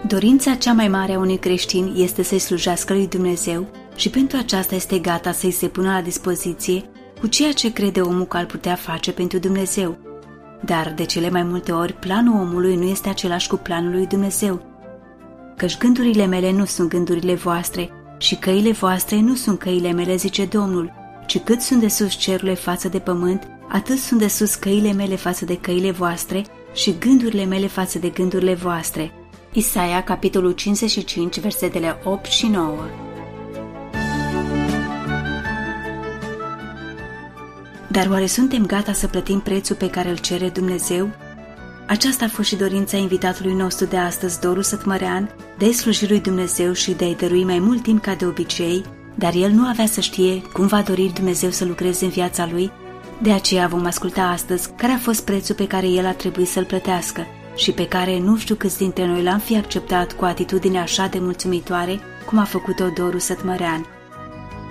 Dorința cea mai mare a unui creștin este să-i slujească lui Dumnezeu și pentru aceasta este gata să-i se pună la dispoziție cu ceea ce crede omul că ar putea face pentru Dumnezeu. Dar de cele mai multe ori planul omului nu este același cu planul lui Dumnezeu, căci gândurile mele nu sunt gândurile voastre și căile voastre nu sunt căile mele, zice Domnul, ci cât sunt de sus cerurile față de pământ, atât sunt de sus căile mele față de căile voastre și gândurile mele față de gândurile voastre. Isaia, capitolul 55, versetele 8 și 9. Dar oare suntem gata să plătim prețul pe care îl cere Dumnezeu? Aceasta a fost și dorința invitatului nostru de astăzi, Doru Sătmărean, de a-i sluji lui Dumnezeu și de a-i dărui mai mult timp ca de obicei, dar el nu avea să știe cum va dori Dumnezeu să lucreze în viața lui. De aceea vom asculta astăzi care a fost prețul pe care el a trebuit să-l plătească și pe care nu știu câți dintre noi l-am fi acceptat cu atitudine așa de mulțumitoare cum a făcut-o Doru Sătmărean.